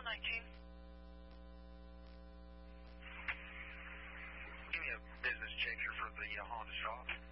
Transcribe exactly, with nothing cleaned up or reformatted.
nineteen. Give me a business chaser for the uh, Honda shop.